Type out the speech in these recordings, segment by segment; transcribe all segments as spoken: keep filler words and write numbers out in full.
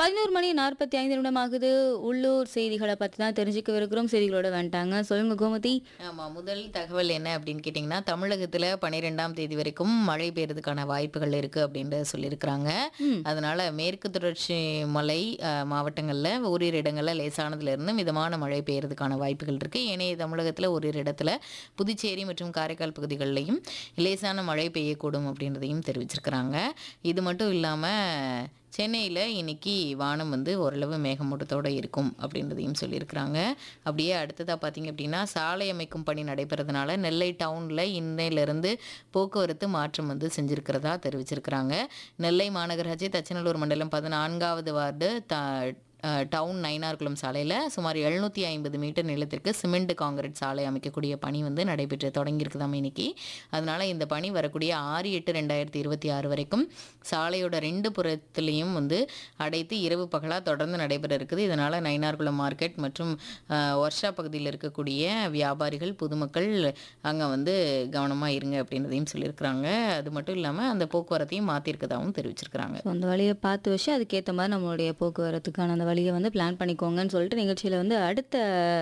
பதினொரு மணி நாற்பத்தி ஐந்து நிமிடம் ஆகுது. உள்ளூர் செய்திகள பத்தி தான் தெரிஞ்சுக்கவிருக்கிறோம். செய்திகளோட வந்துட்டாங்க. சொல்லுங்க கோமதி. ஆமா. முதல் தகவல் என்ன அப்படின்னு கேட்டிங்கன்னா, தமிழகத்தில பன்னிரண்டாம் தேதி வரைக்கும் மழை பெய்யறதுக்கான வாய்ப்புகள் இருக்கு அப்படின்றத சொல்லியிருக்கிறாங்க. ம். அதனால மேற்கு தொடர்ச்சி மலை அ மாவட்டங்கள்ல ஓரிரு இடங்கள்ல லேசானதுலேருந்து மிதமான மழை பெய்யறதுக்கான வாய்ப்புகள் இருக்கு. ஏனைய தமிழகத்தில ஓரிரு இடத்துல புதுச்சேரி மற்றும் காரைக்கால் பகுதிகள்லயும் லேசான மழை பெய்யக்கூடும் அப்படின்றதையும் தெரிவிச்சிருக்கிறாங்க. இது மட்டும் இல்லாம சென்னையில இன்னைக்கு வானம் வந்து ஓரளவு மேகமூட்டத்தோட இருக்கும் அப்படின்றதையும் சொல்லியிருக்கிறாங்க. அப்படியே அடுத்ததா பார்த்தீங்க அப்படின்னா, சாலை அமைக்கும் பணி நடைபெறதுனால நெல்லை டவுன்ல இன்னையிலிருந்து போக்குவரத்து மாற்றம் வந்து செஞ்சிருக்கிறதா தெரிவிச்சிருக்கிறாங்க. நெல்லை மாநகராட்சி தச்சநல்லூர் மண்டலம் பதினான்காவது வார்டு த அ டவுன் நயினார்குளம் சாலையில சுமார் எழுநூற்று ஐம்பது மீட்டர் நீளத்திற்கு சிமெண்ட் கான்கிரீட் சாலை அமைக்கக்கூடிய பணி வந்து நடைபெற்று தொடங்கியிருக்குதாம் இன்னைக்கு. அதனால இந்த பணி வரக்கூடிய ஆறு எட்டு ரெண்டாயிரத்தி இருபத்தி ஆறு வரைக்கும் சாலையோட ரெண்டு புறத்துலேயும் வந்து அடைத்து இரவு பகலா தொடர்ந்து நடைபெற இருக்குது. இதனால நயினார்குளம் மார்க்கெட் மற்றும் அ ஒர்ஷா பகுதியில் இருக்கக்கூடிய வியாபாரிகள், பொதுமக்கள் அங்க வந்து கவனமா இருங்க அப்படின்றதையும் சொல்லியிருக்கிறாங்க. அது மட்டும் இல்லாம அந்த போக்குவரத்தையும் மாத்தியிருக்கதாகவும் தெரிவிச்சிருக்கிறாங்க. ஸோ அந்த வழிய பார்த்து வச்சு அதுக்கேத்த மாரி நம்மளுடைய போக்குவரத்துக்கான அந்த வழிய வந்து பிளான் பண்ணிக்கோங்கன்னு சொல்லிட்டு நிகழ்ச்சியில வந்து அடுத்த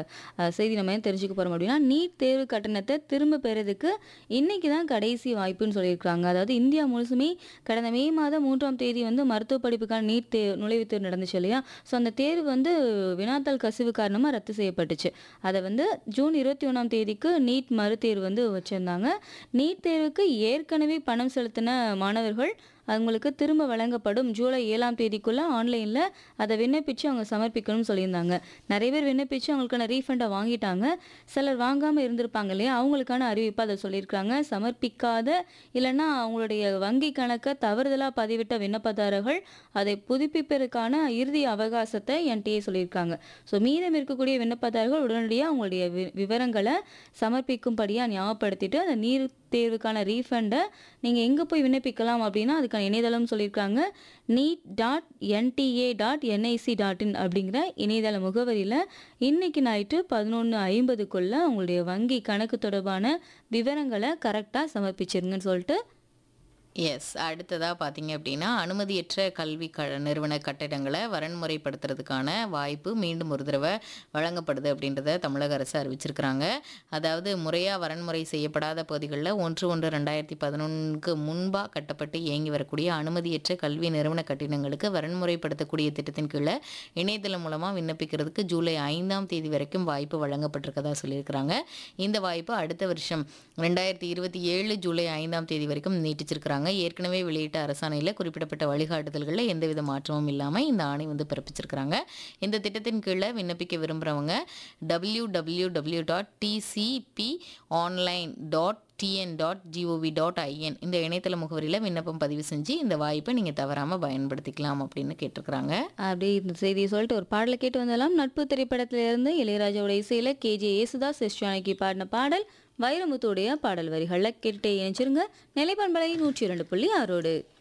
அ செய்தி நம்ம என்ன தெரிஞ்சுக்க போறோம் அப்படின்னா, நீட் தேர்வு கட்டணத்த திரும்ப பெறதுக்கு இன்னைக்கு தான் கடைசி வாய்ப்புன்னு சொல்லியிருக்காங்க. அதாவது இந்தியா முழுசுமே கடந்த மே மாதம் மூன்றாம் தேதி வந்து மருத்துவ படிப்புக்கான நீட் தே நுழைவுத் தேர்வு நடந்துச்சு இல்லையா? ஸோ அந்த தேர்வு வந்து வினாத்தாள் கசிவு காரணமா ரத்து செய்யப்பட்டுச்சு. அத வந்து ஜூன் இருபத்தி ஒன்றாம் தேதிக்கு நீட் மறுதேர்வு வந்து வச்சிருந்தாங்க. நீட் தேர்வுக்கு ஏற்கனவே பணம் செலுத்தின மாணவர்கள் அவங்களுக்கு திரும்ப வழங்கப்படும் ஜூலை ஏழாம் தேதிக்குள்ள ஆன்லைன்ல அத விண்ணப்பிச்சு அவங்க சமர்ப்பிக்கணும்னு சொல்லியிருந்தாங்க. நெறைய பேர் விண்ணப்பிச்சு அவங்களுக்கான ரீஃபண்ட வாங்கிட்டாங்க. சிலர் வாங்காம இருந்திருப்பாங்க இல்லையா? அவங்களுக்கான அறிவிப்பா அத சொல்லியிருக்காங்க. சமர்ப்பிக்காத இல்லன்னா அவங்களுடைய வங்கி கணக்க தவறுதலா பதிவிட்ட விண்ணப்பதாரர்கள் அதை புதுப்பிப்பதற்கான இறுதி அவகாசத்த என்டிஏ சொல்லியிருக்காங்க. ஸோ மீதம் இருக்கக்கூடிய விண்ணப்பதாரர்கள் உடனடியா அவங்களுடைய வி விவரங்கள சமர்ப்பிக்கும்படியா ஞாபகப்படுத்திட்டு அந்த நீட் தேர்வுக்கான ரீஃபண்ட நீங்க எங்க போய் விண்ணப்பிக்கலாம் அப்படின்னா, அதுக்கான இணையதளம் சொல்லியிருக்காங்க. NEET dot NDA dot NIC dot in அப்படிங்கிற இணையதள முகவரியில இன்னைக்கு நைட்டு பதினொன்று ஐம்பதுக்குள்ள உங்களுடைய வங்கி கணக்கு தொடர்பான விவரங்கள கரெக்ட்டா சமர்ப்பிச்சிருங்கன்னு சொல்லிட்டு எஸ். அடுத்ததா பார்த்தீங்க அப்படின்னா, அனுமதியற்ற கல்வி க நிறுவன கட்டிடங்கள வரன்முறைப்படுத்துறதுக்கான வாய்ப்பு மீண்டும் ஒரு தடவ வழங்கப்படுது அப்படின்றத தமிழக அரசு அறிவிச்சிருக்கிறாங்க. அதாவது முறையா வரன்முறை செய்யப்படாத பகுதிகள்ல ஒன்று ஒன்று ரெண்டாயிரத்தி பதினொன்றுக்கு முன்பா கட்டப்பட்டு இயங்கி வரக்கூடிய அனுமதியற்ற கல்வி நிறுவன கட்டிடங்களுக்கு வரன்முறைப்படுத்தக்கூடிய திட்டத்தின் கீழ இணையதளம் மூலமா விண்ணப்பிக்கிறதுக்கு ஜூலை ஐந்தாம் தேதி வரைக்கும் வாய்ப்பு வழங்கப்பட்டிருக்கதா சொல்லியிருக்கிறாங்க. இந்த வாய்ப்பு அடுத்த வருஷம் ரெண்டாயிரத்தி இருபத்தி ஏழு ஜூலை ஐந்தாம் தேதி வரைக்கும் நீட்டிச்சிருக்கிறாங்க. ஏற்கனவே வெளியிட்ட அரசாணையில குறிப்பிடப்பட்ட வழிகாட்டுதல்கள்ல எந்தவித மாற்றமும் இல்லாம இந்த ஆணை வந்து பிறப்பிச்சிருக்கிறாங்க. இந்த திட்டத்தின் கீழ விண்ணப்பிக்க விரும்புறவங்க W W W dot TCP online dot TN dot gov dot IN இந்த இணையதள முகவரியில விண்ணப்பம் பதிவு செஞ்சு இந்த வாய்ப்பை நீங்க தவறாம பயன்படுத்திக்கலாம் அப்படின்னு கேட்டிருக்கிறாங்க. அப்படியே இந்த செய்தியை சொல்லிட்டு ஒரு பாடலை கேட்டு வந்தலாம். நட்பு திரைப்படத்திலிருந்து இளையராஜாவோட இசையில கேஜே யேசுதாஸ் எஸ் ஜானகி பாடின பாடல் வைரமுத்துடைய பாடல் வரிகள்ல கேட்டுட்டே இணைச்சிருங்க. நிலைப்பண்பலை நூற்றி இரண்டு புள்ளி ஆறோடு.